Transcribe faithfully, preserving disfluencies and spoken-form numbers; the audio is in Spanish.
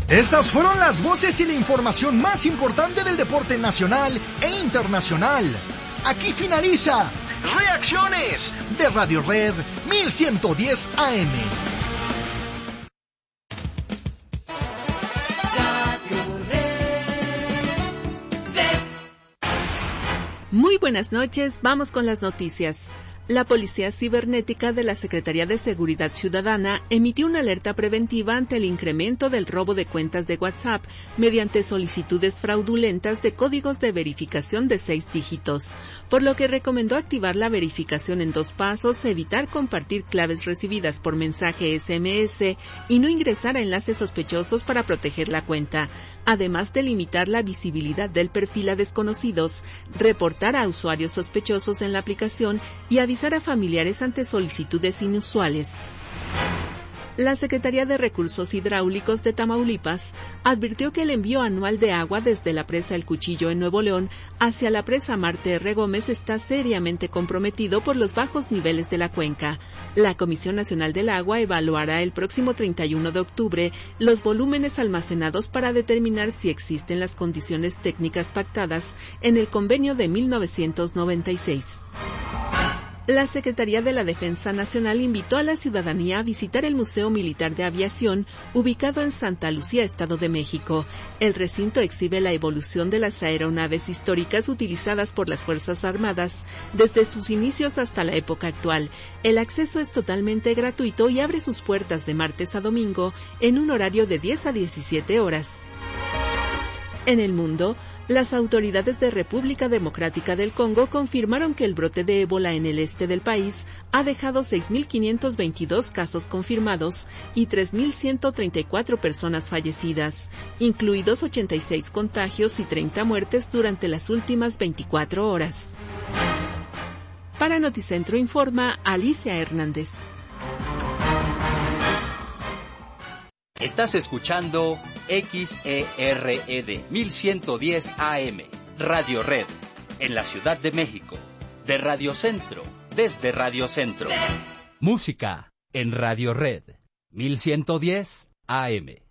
Estas fueron las voces y la información más importante del deporte nacional e internacional. Aquí finaliza Reacciones de Radio Red mil ciento diez A M. Muy buenas noches, vamos con las noticias. La Policía Cibernética de la Secretaría de Seguridad Ciudadana emitió una alerta preventiva ante el incremento del robo de cuentas de WhatsApp mediante solicitudes fraudulentas de códigos de verificación de seis dígitos, por lo que recomendó activar la verificación en dos pasos, evitar compartir claves recibidas por mensaje S M S y no ingresar a enlaces sospechosos para proteger la cuenta, además de limitar la visibilidad del perfil a desconocidos, reportar a usuarios sospechosos en la aplicación y avisar a familiares ante solicitudes inusuales. La Secretaría de Recursos Hidráulicos de Tamaulipas advirtió que el envío anual de agua desde la presa El Cuchillo en Nuevo León hacia la presa Marte R. Gómez está seriamente comprometido por los bajos niveles de la cuenca. La Comisión Nacional del Agua evaluará el próximo treinta y uno de octubre los volúmenes almacenados para determinar si existen las condiciones técnicas pactadas en el convenio de mil novecientos noventa y seis. La Secretaría de la Defensa Nacional invitó a la ciudadanía a visitar el Museo Militar de Aviación, ubicado en Santa Lucía, Estado de México. El recinto exhibe la evolución de las aeronaves históricas utilizadas por las Fuerzas Armadas desde sus inicios hasta la época actual. El acceso es totalmente gratuito y abre sus puertas de martes a domingo en un horario de diez a diecisiete horas. En el mundo, las autoridades de República Democrática del Congo confirmaron que el brote de ébola en el este del país ha dejado seis mil quinientos veintidós casos confirmados y tres mil ciento treinta y cuatro personas fallecidas, incluidos ochenta y seis contagios y treinta muertes durante las últimas veinticuatro horas. Para Noticentro informa Alicia Hernández. Estás escuchando X E R E D mil ciento diez A M, Radio Red, en la Ciudad de México, de Radio Centro, desde Radio Centro. Música en Radio Red, mil ciento diez A M.